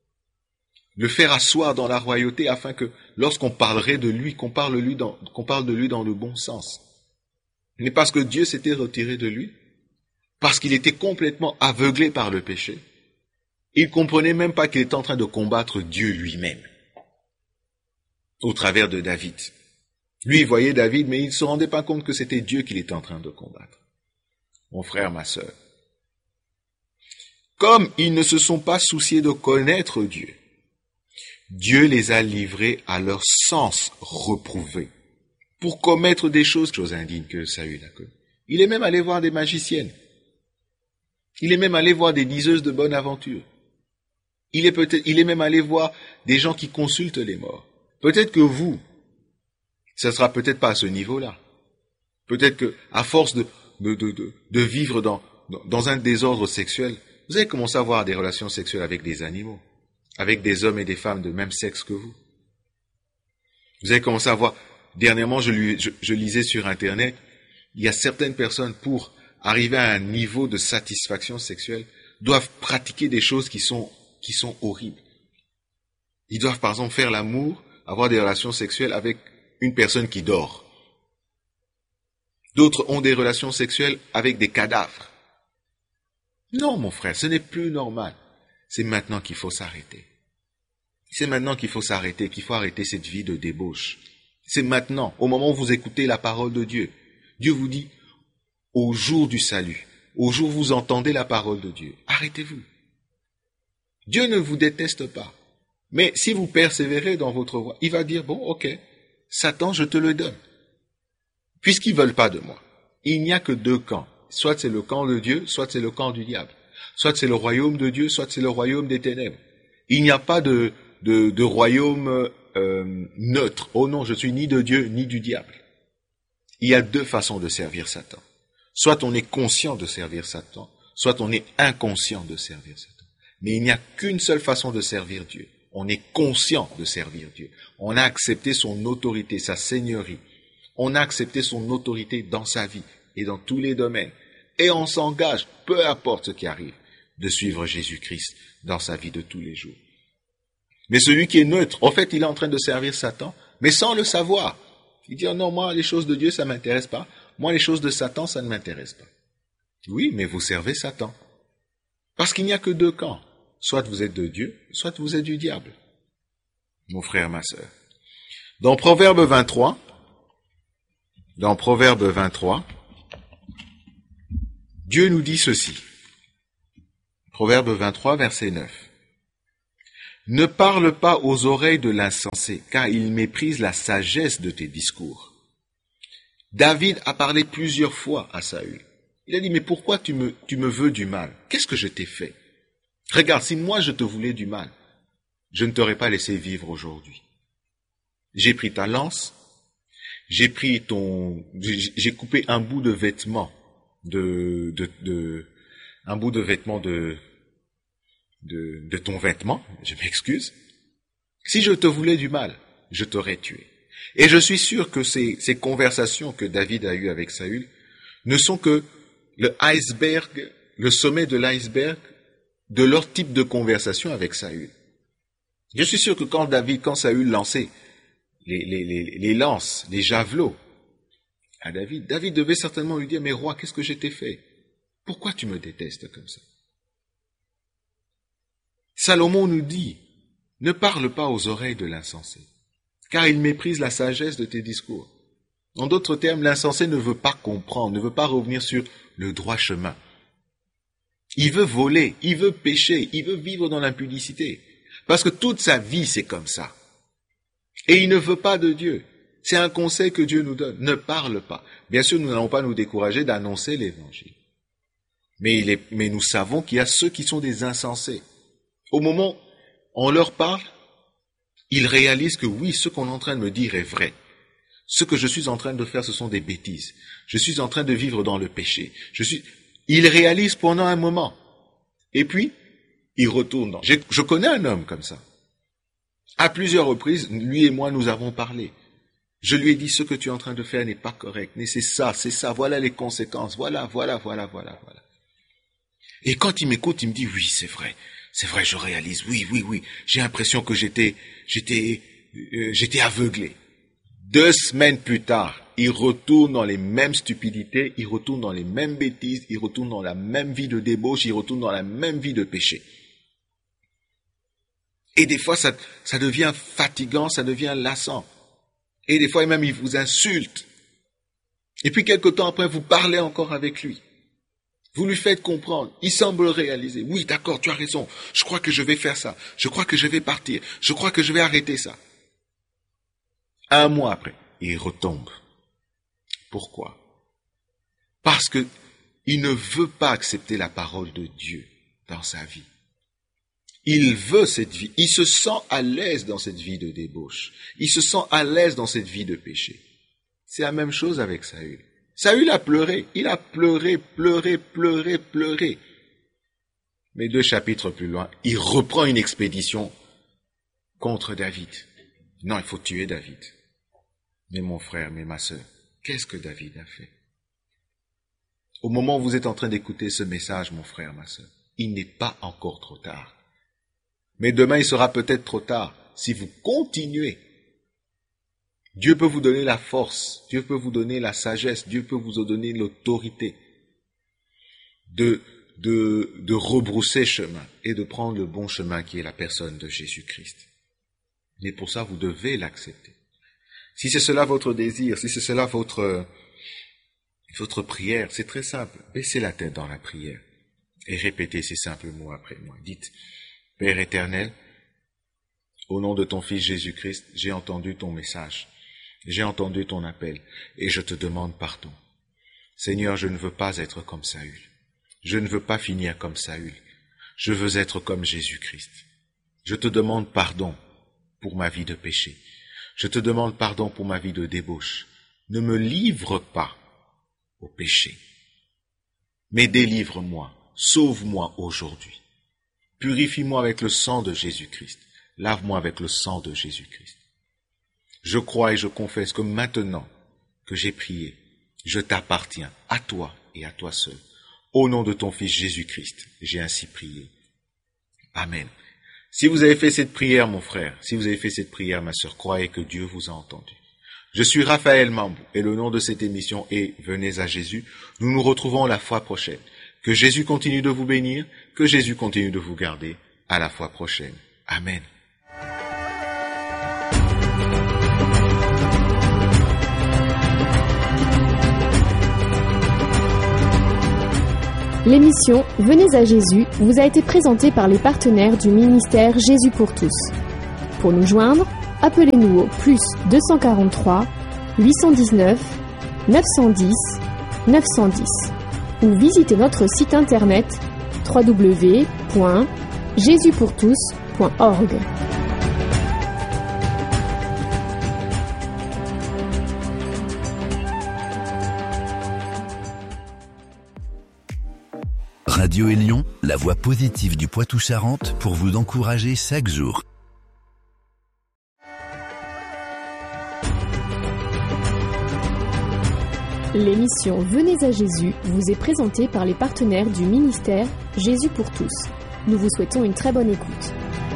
le faire asseoir dans la royauté afin que lorsqu'on parlerait de lui, qu'on parle, lui dans, qu'on parle de lui dans le bon sens. Mais parce que Dieu s'était retiré de lui, parce qu'il était complètement aveuglé par le péché, il ne comprenait même pas qu'il était en train de combattre Dieu lui-même au travers de David. Lui, il voyait David, mais il ne se rendait pas compte que c'était Dieu qu'il était en train de combattre. Mon frère, ma sœur, comme ils ne se sont pas souciés de connaître Dieu, Dieu les a livrés à leur sens reprouvé pour commettre des choses, choses indignes que Saül a commises. Il est même allé voir des magiciennes. Il est même allé voir des diseuses de bonne aventure. Il est peut-être, il est même allé voir des gens qui consultent les morts. Peut-être que vous, ça ne sera peut-être pas à ce niveau-là. Peut-être que, à force de, de, de, de, de vivre dans, dans un désordre sexuel, vous allez commencer à avoir des relations sexuelles avec des animaux, avec des hommes et des femmes de même sexe que vous. Vous allez commencer à voir, dernièrement, je, lui, je, je lisais sur Internet, il y a certaines personnes, pour arriver à un niveau de satisfaction sexuelle, doivent pratiquer des choses qui sont, qui sont horribles. Ils doivent, par exemple, faire l'amour, avoir des relations sexuelles avec une personne qui dort. D'autres ont des relations sexuelles avec des cadavres. Non, mon frère, ce n'est plus normal. C'est maintenant qu'il faut s'arrêter. C'est maintenant qu'il faut s'arrêter, qu'il faut arrêter cette vie de débauche. C'est maintenant, au moment où vous écoutez la parole de Dieu. Dieu vous dit, au jour du salut, au jour où vous entendez la parole de Dieu, arrêtez-vous. Dieu ne vous déteste pas. Mais si vous persévérez dans votre voie, il va dire, bon, ok, Satan, je te le donne. Puisqu'ils ne veulent pas de moi. Il n'y a que deux camps. Soit c'est le camp de Dieu, soit c'est le camp du diable. Soit c'est le royaume de Dieu, soit c'est le royaume des ténèbres. Il n'y a pas de, de, de royaume euh, neutre. Oh non, je suis ni de Dieu, ni du diable. Il y a deux façons de servir Satan. Soit on est conscient de servir Satan, soit on est inconscient de servir Satan. Mais il n'y a qu'une seule façon de servir Dieu. On est conscient de servir Dieu. On a accepté son autorité, sa seigneurie. On a accepté son autorité dans sa vie et dans tous les domaines. Et on s'engage, peu importe ce qui arrive, de suivre Jésus-Christ dans sa vie de tous les jours. Mais celui qui est neutre, en fait, il est en train de servir Satan, mais sans le savoir. Il dit, oh non, moi, les choses de Dieu, ça ne m'intéresse pas. Moi, les choses de Satan, ça ne m'intéresse pas. Oui, mais vous servez Satan. Parce qu'il n'y a que deux camps. Soit vous êtes de Dieu, soit vous êtes du diable. Mon frère, ma sœur. Dans Proverbe vingt-trois, dans Proverbe vingt-trois, Dieu nous dit ceci. Proverbe vingt-trois, verset neuf. Ne parle pas aux oreilles de l'insensé, car il méprise la sagesse de tes discours. David a parlé plusieurs fois à Saül. Il a dit, mais pourquoi tu me, tu me veux du mal? Qu'est-ce que je t'ai fait? Regarde, si moi je te voulais du mal, je ne t'aurais pas laissé vivre aujourd'hui. J'ai pris ta lance, j'ai pris ton, j'ai coupé un bout de vêtement, de, de, de, un bout de vêtement de, de, de ton vêtement, je m'excuse. Si je te voulais du mal, je t'aurais tué. Et je suis sûr que ces, ces conversations que David a eues avec Saül ne sont que le iceberg, le sommet de l'iceberg de leur type de conversation avec Saül. Je suis sûr que quand David, quand Saül lançait les, les, les, les lances, les javelots à David, David devait certainement lui dire, mais roi, qu'est-ce que je t'ai fait? Pourquoi tu me détestes comme ça? Salomon nous dit, ne parle pas aux oreilles de l'insensé, car il méprise la sagesse de tes discours. En d'autres termes, l'insensé ne veut pas comprendre, ne veut pas revenir sur le droit chemin. Il veut voler, il veut pécher, il veut vivre dans l'impudicité. Parce que toute sa vie, c'est comme ça. Et il ne veut pas de Dieu. C'est un conseil que Dieu nous donne. Ne parle pas. Bien sûr, nous n'allons pas nous décourager d'annoncer l'évangile. Mais, il est, mais nous savons qu'il y a ceux qui sont des insensés. Au moment où on leur parle, ils réalisent que oui, ce qu'on est en train de me dire est vrai. Ce que je suis en train de faire, ce sont des bêtises. Je suis en train de vivre dans le péché. Je suis... Ils réalisent pendant un moment. Et puis, ils retournent. Je, je connais un homme comme ça. À plusieurs reprises, lui et moi, nous avons parlé. Je lui ai dit, ce que tu es en train de faire n'est pas correct. Mais c'est ça, c'est ça. Voilà les conséquences. Voilà, voilà, voilà, voilà, voilà. Et quand il m'écoute, il me dit, oui, c'est vrai. C'est vrai, je réalise. Oui, oui, oui. J'ai l'impression que j'étais, j'étais, euh, j'étais aveuglé. Deux semaines plus tard, il retourne dans les mêmes stupidités, il retourne dans les mêmes bêtises, il retourne dans la même vie de débauche, il retourne dans la même vie de péché. Et des fois, ça, ça devient fatigant, ça devient lassant. Et des fois, même, il vous insulte. Et puis, quelque temps après, vous parlez encore avec lui. Vous lui faites comprendre. Il semble réaliser. Oui, d'accord, tu as raison. Je crois que je vais faire ça. Je crois que je vais partir. Je crois que je vais arrêter ça. Un mois après, il retombe. Pourquoi? Parce que il ne veut pas accepter la parole de Dieu dans sa vie. Il veut cette vie. Il se sent à l'aise dans cette vie de débauche. Il se sent à l'aise dans cette vie de péché. C'est la même chose avec Saül. Saül a pleuré. Il a pleuré, pleuré, pleuré, pleuré. Mais deux chapitres plus loin, il reprend une expédition contre David. Non, il faut tuer David. Mais mon frère, mais ma sœur, qu'est-ce que David a fait? Au moment où vous êtes en train d'écouter ce message, mon frère, ma sœur, il n'est pas encore trop tard. Mais demain, il sera peut-être trop tard si vous continuez. Dieu peut vous donner la force, Dieu peut vous donner la sagesse, Dieu peut vous donner l'autorité de, de, de rebrousser chemin et de prendre le bon chemin qui est la personne de Jésus-Christ. Mais pour ça, vous devez l'accepter. Si c'est cela votre désir, si c'est cela votre, votre prière, c'est très simple. Baissez la tête dans la prière et répétez ces simples mots après moi. Dites, Père éternel, au nom de ton Fils Jésus-Christ, j'ai entendu ton message, j'ai entendu ton appel et je te demande pardon. Seigneur, je ne veux pas être comme Saül. Je ne veux pas finir comme Saül. Je veux être comme Jésus-Christ. Je te demande pardon pour ma vie de péché. Je te demande pardon pour ma vie de débauche. Ne me livre pas au péché, mais délivre-moi, sauve-moi aujourd'hui. Purifie-moi avec le sang de Jésus-Christ. Lave-moi avec le sang de Jésus-Christ. Je crois et je confesse que maintenant que j'ai prié, je t'appartiens, à toi et à toi seul. Au nom de ton Fils Jésus-Christ, j'ai ainsi prié. Amen. Si vous avez fait cette prière, mon frère, si vous avez fait cette prière, ma sœur, croyez que Dieu vous a entendu. Je suis Raphaël Mambou et le nom de cette émission est Venez à Jésus. Nous nous retrouvons la fois prochaine. Que Jésus continue de vous bénir, que Jésus continue de vous garder. À la fois prochaine. Amen. L'émission Venez à Jésus vous a été présentée par les partenaires du ministère Jésus pour tous. Pour nous joindre, appelez-nous au plus deux cent quarante-trois huit cent dix-neuf neuf cent dix neuf cent dix ou visitez notre site internet w w w point jésus pour tous point org. Radio Élion, la voix positive du Poitou-Charentes pour vous encourager chaque jour. L'émission Venez à Jésus vous est présentée par les partenaires du ministère Jésus pour tous. Nous vous souhaitons une très bonne écoute.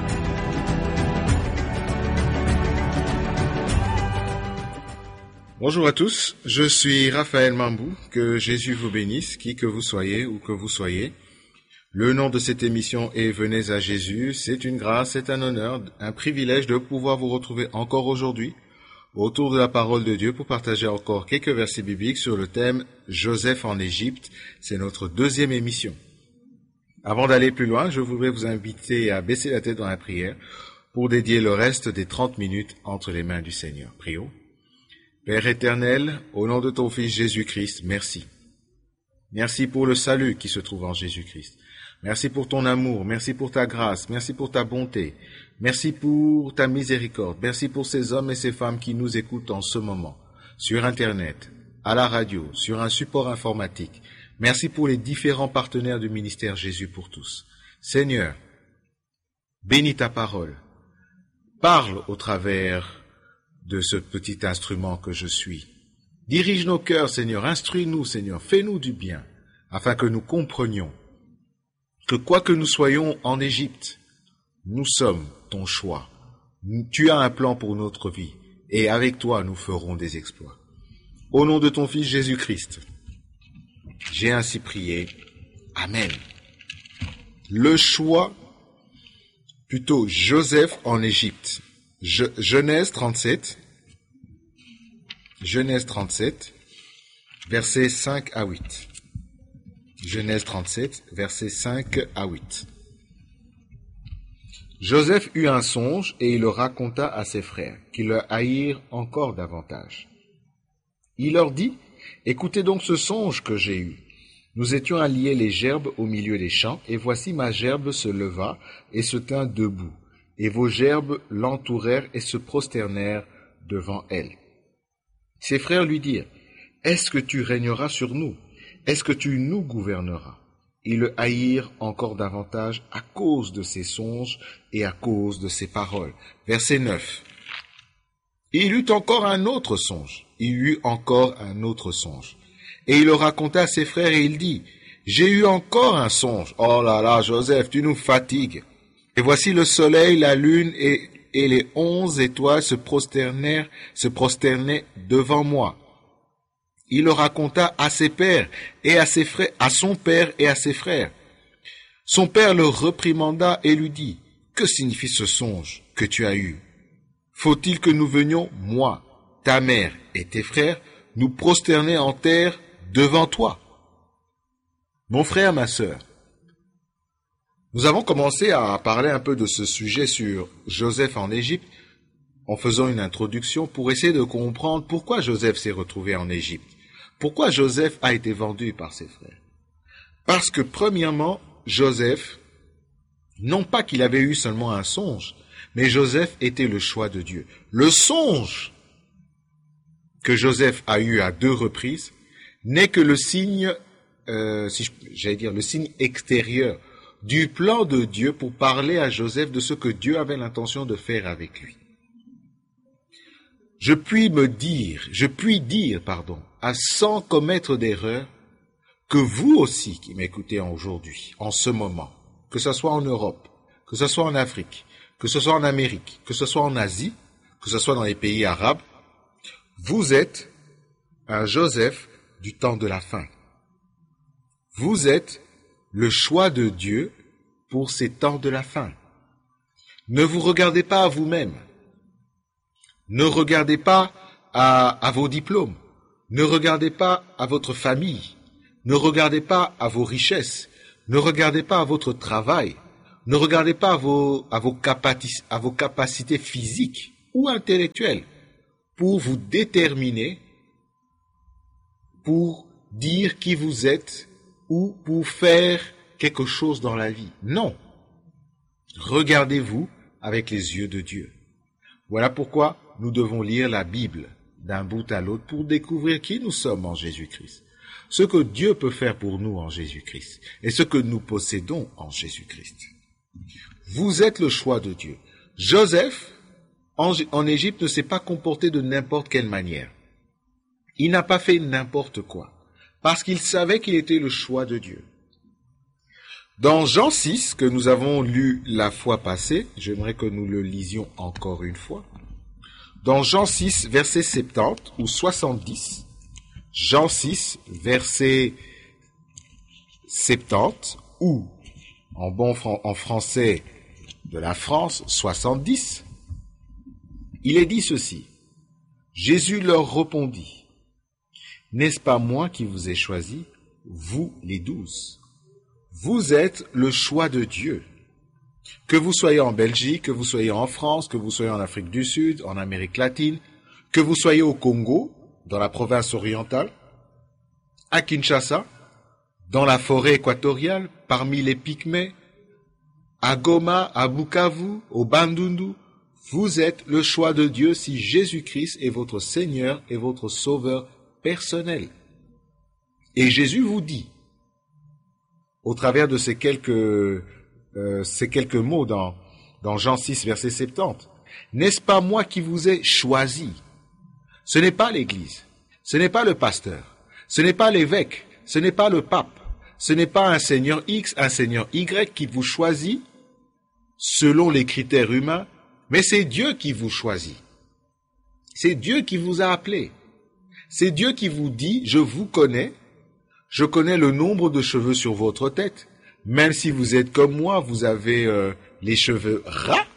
Bonjour à tous, je suis Raphaël Mambou, que Jésus vous bénisse, qui que vous soyez ou que vous soyez. Le nom de cette émission est Venez à Jésus, c'est une grâce, c'est un honneur, un privilège de pouvoir vous retrouver encore aujourd'hui autour de la parole de Dieu pour partager encore quelques versets bibliques sur le thème Joseph en Égypte. C'est notre deuxième émission. Avant d'aller plus loin, je voudrais vous inviter à baisser la tête dans la prière pour dédier le reste des trente minutes entre les mains du Seigneur. Prions. Père éternel, au nom de ton Fils Jésus-Christ, merci. Merci pour le salut qui se trouve en Jésus-Christ. Merci pour ton amour, merci pour ta grâce, merci pour ta bonté, merci pour ta miséricorde, merci pour ces hommes et ces femmes qui nous écoutent en ce moment, sur Internet, à la radio, sur un support informatique. Merci pour les différents partenaires du ministère Jésus pour tous. Seigneur, bénis ta parole, parle au travers de ce petit instrument que je suis. Dirige nos cœurs, Seigneur, instruis-nous, Seigneur, fais-nous du bien, afin que nous comprenions que quoi que nous soyons en Égypte, nous sommes ton choix. Tu as un plan pour notre vie, et avec toi nous ferons des exploits. Au nom de ton Fils Jésus-Christ, j'ai ainsi prié. Amen. Le choix, plutôt Joseph en Égypte. Je, Genèse trente-sept, Genèse trente-sept, versets cinq à huit. Genèse trente-sept, versets cinq à huit. Joseph eut un songe et il le raconta à ses frères, qui le haïrent encore davantage. Il leur dit, « Écoutez donc ce songe que j'ai eu. Nous étions à lier les gerbes au milieu des champs, et voici ma gerbe se leva et se tint debout. Et vos gerbes l'entourèrent et se prosternèrent devant elle. » Ses frères lui dirent, « Est-ce que tu régneras sur nous? Est-ce que tu nous gouverneras ?» Ils le haïrent encore davantage à cause de ses songes et à cause de ses paroles. Verset neuf. Il eut encore un autre songe. Il eut encore un autre songe. Et il le raconta à ses frères et il dit, « J'ai eu encore un songe. Oh là là, Joseph, tu nous fatigues. Et voici le soleil, la lune et, et les onze étoiles se prosternèrent, se prosternaient devant moi. » Il le raconta à ses pères et à ses frères, à son père et à ses frères. Son père le reprimanda et lui dit, « Que signifie ce songe que tu as eu? Faut-il que nous venions, moi, ta mère et tes frères, nous prosterner en terre devant toi? » Mon frère, ma sœur, nous avons commencé à parler un peu de ce sujet sur Joseph en Égypte en faisant une introduction pour essayer de comprendre pourquoi Joseph s'est retrouvé en Égypte. Pourquoi Joseph a été vendu par ses frères? Parce que premièrement, Joseph, non pas qu'il avait eu seulement un songe, mais Joseph était le choix de Dieu. Le songe que Joseph a eu à deux reprises n'est que le signe, euh, si j'allais dire le signe extérieur du plan de Dieu pour parler à Joseph de ce que Dieu avait l'intention de faire avec lui. Je puis me dire, je puis dire, pardon, à sans commettre d'erreur, que vous aussi qui m'écoutez aujourd'hui, en ce moment, que ce soit en Europe, que ce soit en Afrique, que ce soit en Amérique, que ce soit en Asie, que ce soit dans les pays arabes, vous êtes un Joseph du temps de la fin. Vous êtes le choix de Dieu pour ces temps de la fin. Ne vous regardez pas à vous-même. Ne regardez pas à, à vos diplômes. Ne regardez pas à votre famille. Ne regardez pas à vos richesses, ne regardez pas à votre travail, ne regardez pas à vos, à vos, capaci- à vos capacités physiques ou intellectuelles pour vous déterminer, pour dire qui vous êtes ou pour faire quelque chose dans la vie. Non. Regardez-vous avec les yeux de Dieu. Voilà pourquoi nous devons lire la Bible d'un bout à l'autre pour découvrir qui nous sommes en Jésus-Christ, ce que Dieu peut faire pour nous en Jésus-Christ et ce que nous possédons en Jésus-Christ. Vous êtes le choix de Dieu. Joseph, en, en Égypte, ne s'est pas comporté de n'importe quelle manière. Il n'a pas fait n'importe quoi, parce qu'il savait qu'il était le choix de Dieu. Dans Jean six, que nous avons lu la fois passée, j'aimerais que nous le lisions encore une fois. Dans Jean six, verset soixante-dix ou soixante-dix, Jean six, verset soixante-dix, ou, en bon fran- en français de la France, soixante-dix, il est dit ceci. Jésus leur répondit, « N'est-ce pas moi qui vous ai choisi, vous les douze ? Vous êtes le choix de Dieu. Que vous soyez en Belgique, que vous soyez en France, que vous soyez en Afrique du Sud, en Amérique latine, que vous soyez au Congo, dans la province orientale, à Kinshasa, dans la forêt équatoriale, parmi les Pygmées, à Goma, à Bukavu, au Bandundu, vous êtes le choix de Dieu si Jésus-Christ est votre Seigneur et votre Sauveur personnel. Et Jésus vous dit, au travers de ces quelques, euh, ces quelques mots dans, dans Jean six, verset soixante-dix, « N'est-ce pas moi qui vous ai choisi ?» Ce n'est pas l'Église, ce n'est pas le pasteur, ce n'est pas l'évêque, ce n'est pas le pape, ce n'est pas un Seigneur X, un Seigneur Y qui vous choisit selon les critères humains, mais c'est Dieu qui vous choisit. C'est Dieu qui vous a appelé. C'est Dieu qui vous dit, je vous connais, je connais le nombre de cheveux sur votre tête, même si vous êtes comme moi, vous avez euh, les cheveux ras.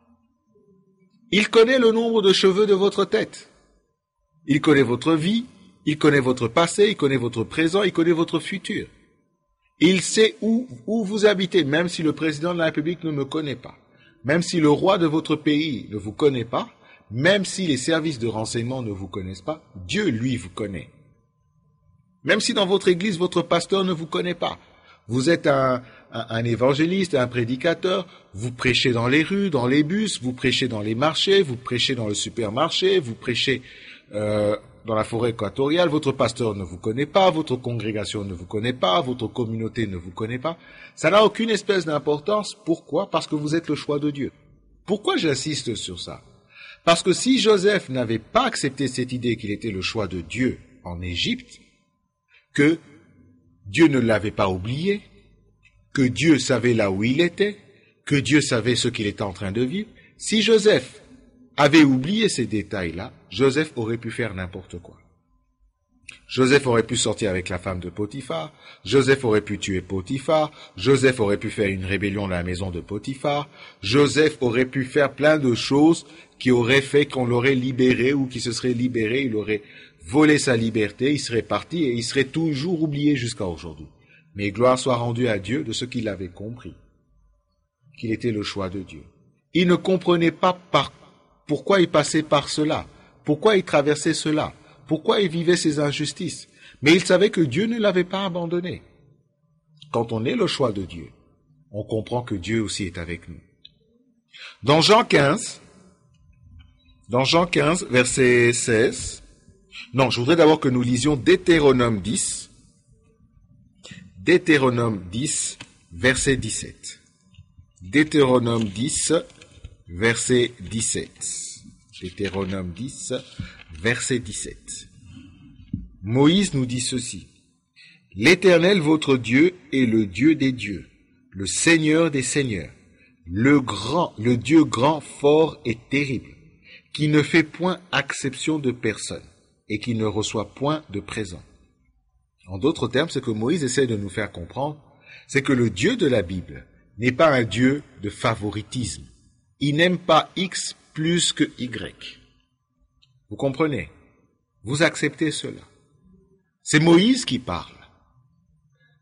Il connaît le nombre de cheveux de votre tête. Il connaît votre vie, il connaît votre passé, il connaît votre présent, il connaît votre futur. Il sait où, où vous habitez, même si le président de la République ne me connaît pas, même si le roi de votre pays ne vous connaît pas, même si les services de renseignement ne vous connaissent pas, Dieu, lui, vous connaît. Même si dans votre église, votre pasteur ne vous connaît pas. Vous êtes un, un, un évangéliste, un prédicateur, vous prêchez dans les rues, dans les bus, vous prêchez dans les marchés, vous prêchez dans le supermarché, vous prêchez euh, dans la forêt équatoriale, votre pasteur ne vous connaît pas, votre congrégation ne vous connaît pas, votre communauté ne vous connaît pas. Ça n'a aucune espèce d'importance. Pourquoi ? Parce que vous êtes le choix de Dieu. Pourquoi j'insiste sur ça ? Parce que si Joseph n'avait pas accepté cette idée qu'il était le choix de Dieu en Égypte, que Dieu ne l'avait pas oublié, que Dieu savait là où il était, que Dieu savait ce qu'il était en train de vivre, si Joseph avait oublié ces détails-là, Joseph aurait pu faire n'importe quoi. Joseph aurait pu sortir avec la femme de Potiphar, Joseph aurait pu tuer Potiphar, Joseph aurait pu faire une rébellion dans la maison de Potiphar, Joseph aurait pu faire plein de choses qui auraient fait qu'on l'aurait libéré ou qu'il se serait libéré, il aurait volé sa liberté, il serait parti et il serait toujours oublié jusqu'à aujourd'hui. Mais gloire soit rendue à Dieu de ce qu'il avait compris, qu'il était le choix de Dieu. Il ne comprenait pas par, pourquoi il passait par cela, pourquoi il traversait cela, pourquoi il vivait ces injustices. Mais il savait que Dieu ne l'avait pas abandonné. Quand on est le choix de Dieu, on comprend que Dieu aussi est avec nous. Dans Jean quinze, dans Jean quinze, verset seize, non, je voudrais d'abord que nous lisions Deutéronome dix, Deutéronome dix, verset dix-sept. Deutéronome dix, verset dix-sept. Deutéronome dix, verset dix-sept. Moïse nous dit ceci. « L'Éternel, votre Dieu, est le Dieu des dieux, le Seigneur des seigneurs, le grand, le Dieu grand, fort et terrible, qui ne fait point exception de personne et qui ne reçoit point de présent. » En d'autres termes, ce que Moïse essaie de nous faire comprendre, c'est que le Dieu de la Bible n'est pas un Dieu de favoritisme. Il n'aime pas X plus que Y. Vous comprenez? Vous acceptez cela. C'est Moïse qui parle.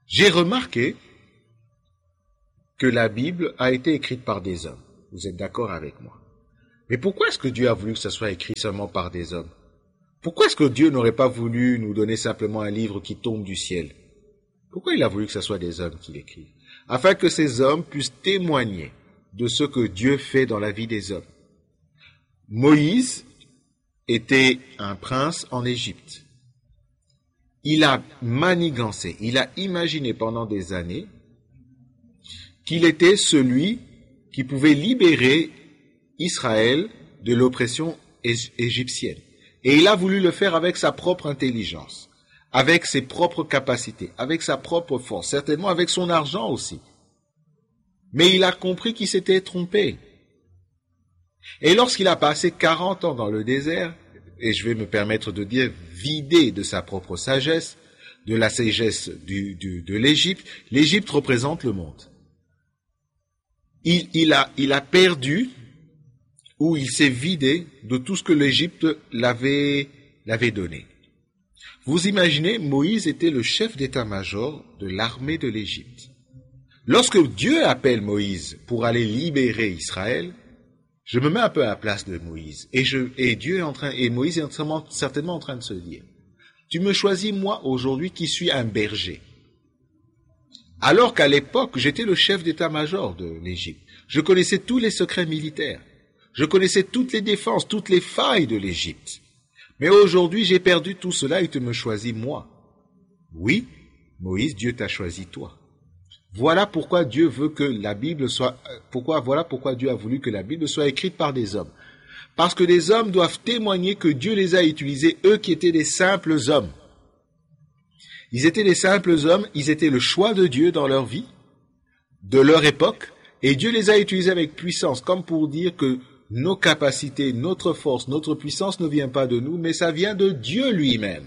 J'ai remarqué que la Bible a été écrite par des hommes. Vous êtes d'accord avec moi? Mais pourquoi est-ce que Dieu a voulu que ça soit écrit seulement par des hommes? Pourquoi est-ce que Dieu n'aurait pas voulu nous donner simplement un livre qui tombe du ciel? Pourquoi il a voulu que ce soit des hommes qui l'écrivent? Afin que ces hommes puissent témoigner de ce que Dieu fait dans la vie des hommes. Moïse était un prince en Égypte. Il a manigancé, il a imaginé pendant des années qu'il était celui qui pouvait libérer Israël de l'oppression égyptienne. Et il a voulu le faire avec sa propre intelligence, avec ses propres capacités, avec sa propre force, certainement avec son argent aussi. Mais il a compris qu'il s'était trompé. Et lorsqu'il a passé quarante ans dans le désert, et je vais me permettre de dire vidé de sa propre sagesse, de la sagesse du, du, de l'Égypte, l'Égypte représente le monde. Il, il, a, il a perdu, ou il s'est vidé de tout ce que l'Égypte l'avait, l'avait donné. Vous imaginez, Moïse était le chef d'état-major de l'armée de l'Égypte. Lorsque Dieu appelle Moïse pour aller libérer Israël, je me mets un peu à la place de Moïse. Et, je, et Dieu est en train, et Moïse est certainement en train de se dire, tu me choisis moi aujourd'hui qui suis un berger. Alors qu'à l'époque, j'étais le chef d'état-major de l'Égypte. Je connaissais tous les secrets militaires. Je connaissais toutes les défenses, toutes les failles de l'Égypte. Mais aujourd'hui, j'ai perdu tout cela et tu me choisis moi. Oui, Moïse, Dieu t'a choisi toi. Voilà pourquoi Dieu veut que la Bible soit, pourquoi, voilà pourquoi Dieu a voulu que la Bible soit écrite par des hommes. Parce que les hommes doivent témoigner que Dieu les a utilisés, eux qui étaient des simples hommes. Ils étaient des simples hommes, ils étaient le choix de Dieu dans leur vie, de leur époque, et Dieu les a utilisés avec puissance, comme pour dire que nos capacités, notre force, notre puissance ne vient pas de nous, mais ça vient de Dieu lui-même.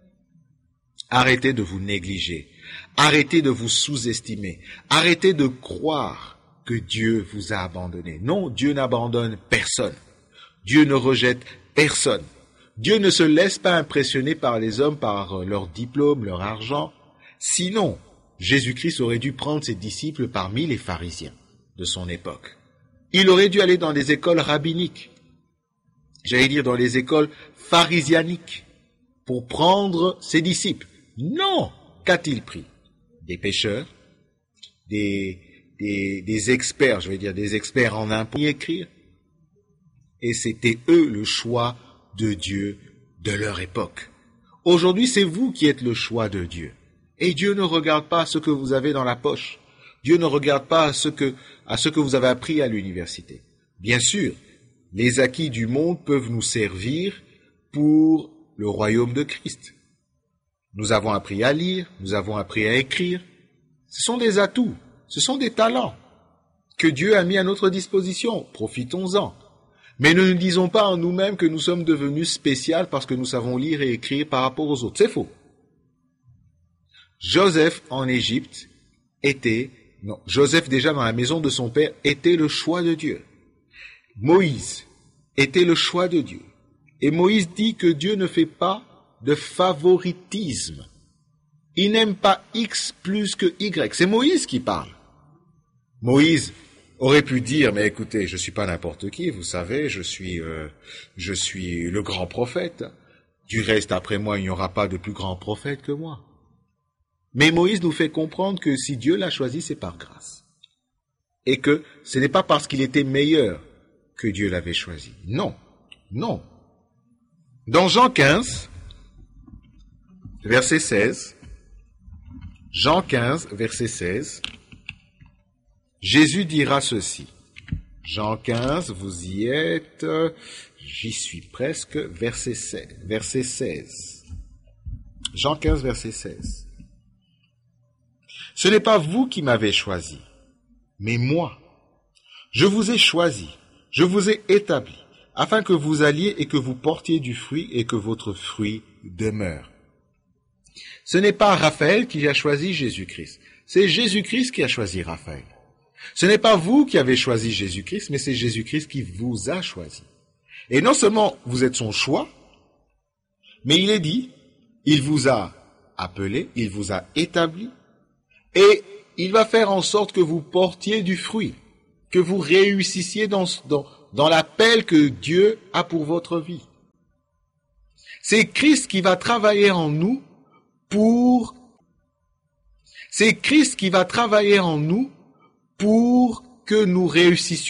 Arrêtez de vous négliger. Arrêtez de vous sous-estimer. Arrêtez de croire que Dieu vous a abandonné. Non, Dieu n'abandonne personne. Dieu ne rejette personne. Dieu ne se laisse pas impressionner par les hommes, par leur diplôme, leur argent. Sinon, Jésus-Christ aurait dû prendre ses disciples parmi les pharisiens de son époque. Il aurait dû aller dans des écoles rabbiniques, j'allais dire dans les écoles pharisianiques, pour prendre ses disciples. Non! Qu'a-t-il pris? Des pêcheurs, des, des, des experts, je vais dire des experts en impôts, y écrire. Et c'était eux le choix de Dieu de leur époque. Aujourd'hui, c'est vous qui êtes le choix de Dieu. Et Dieu ne regarde pas ce que vous avez dans la poche. Dieu ne regarde pas à ce que, à ce que vous avez appris à l'université. Bien sûr, les acquis du monde peuvent nous servir pour le royaume de Christ. Nous avons appris à lire, nous avons appris à écrire. Ce sont des atouts, ce sont des talents que Dieu a mis à notre disposition. Profitons-en. Mais ne nous disons pas en nous-mêmes que nous sommes devenus spéciaux parce que nous savons lire et écrire par rapport aux autres. C'est faux. Joseph en Égypte était, non, Joseph déjà dans la maison de son père était le choix de Dieu. Moïse était le choix de Dieu. Et Moïse dit que Dieu ne fait pas de favoritisme. Il n'aime pas X plus que Y. C'est Moïse qui parle. Moïse aurait pu dire, mais écoutez, je ne suis pas n'importe qui, vous savez, je suis, euh, je suis le grand prophète. Du reste, après moi, il n'y aura pas de plus grand prophète que moi. Mais Moïse nous fait comprendre que si Dieu l'a choisi, c'est par grâce. Et que ce n'est pas parce qu'il était meilleur que Dieu l'avait choisi. Non, non. Dans Jean quinze, verset seize, Jean quinze, verset seize, Jésus dira ceci. Jean quinze, vous y êtes, j'y suis presque, verset seize. Verset seize. Jean quinze, verset seize. Ce n'est pas vous qui m'avez choisi, mais moi. Je vous ai choisi, je vous ai établi, afin que vous alliez et que vous portiez du fruit et que votre fruit demeure. Ce n'est pas Raphaël qui a choisi Jésus-Christ, c'est Jésus-Christ qui a choisi Raphaël. Ce n'est pas vous qui avez choisi Jésus-Christ, mais c'est Jésus-Christ qui vous a choisi. Et non seulement vous êtes son choix, mais il est dit, il vous a appelé, il vous a établi, Et il va faire en sorte que vous portiez du fruit, que vous réussissiez dans, dans, dans l'appel que Dieu a pour votre vie. C'est Christ qui va travailler en nous pour... C'est Christ qui va travailler en nous pour que nous réussissions